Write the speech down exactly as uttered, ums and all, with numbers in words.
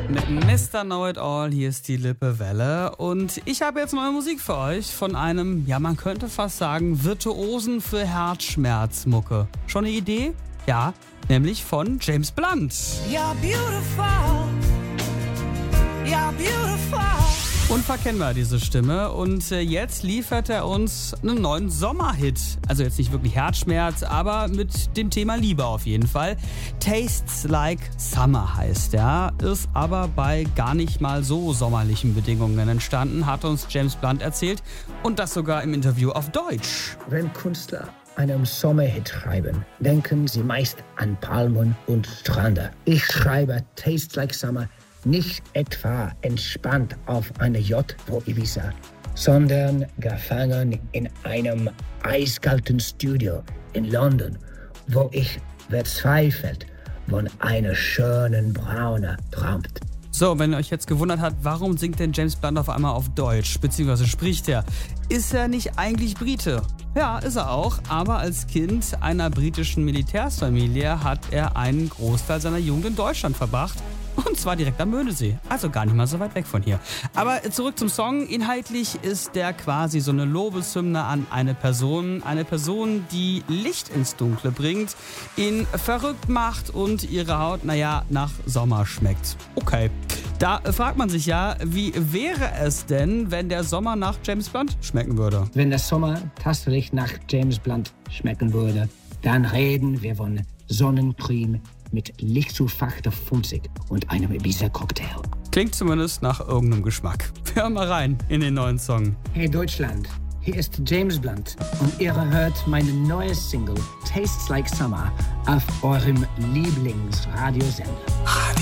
Mit Mister Know-It-All, hier ist die Lippe Welle und ich habe jetzt neue Musik für euch von einem, ja man könnte fast sagen, Virtuosen für Herzschmerzmucke. Schon eine Idee? Ja, nämlich von James Blunt. You're beautiful, you're beautiful. Unverkennbar diese Stimme und jetzt liefert er uns einen neuen Sommerhit. Also jetzt nicht wirklich Herzschmerz, aber mit dem Thema Liebe auf jeden Fall. Tastes Like Summer heißt er, ist aber bei gar nicht mal so sommerlichen Bedingungen entstanden, hat uns James Blunt erzählt und das sogar im Interview auf Deutsch. Wenn Künstler einen Sommerhit schreiben, denken sie meist an Palmen und Strände. Ich schreibe Tastes Like Summer nicht etwa entspannt auf einer Yacht vor Ibiza, sondern gefangen in einem eiskalten Studio in London, wo ich verzweifelt von einer schönen Braune träumt. So, wenn ihr euch jetzt gewundert habt, warum singt denn James Blunt auf einmal auf Deutsch, beziehungsweise spricht er? Ist er nicht eigentlich Brite? Ja, ist er auch, aber als Kind einer britischen Militärsfamilie hat er einen Großteil seiner Jugend in Deutschland verbracht. Und zwar direkt am Möhnesee, also gar nicht mal so weit weg von hier. Aber zurück zum Song. Inhaltlich ist der quasi so eine Lobeshymne an eine Person. Eine Person, die Licht ins Dunkle bringt, ihn verrückt macht und ihre Haut, naja, nach Sommer schmeckt. Okay, da fragt man sich ja, wie wäre es denn, wenn der Sommer nach James Blunt schmecken würde? Wenn der Sommer tatsächlich nach James Blunt schmecken würde, dann reden wir von Sonnencreme mit lichtzufachter Funzig und einem Ibiza-Cocktail. Klingt zumindest nach irgendeinem Geschmack. Wir hören mal rein in den neuen Song. Hey Deutschland, hier ist James Blunt und ihr hört meine neue Single Tastes Like Summer auf eurem Lieblingsradiosender.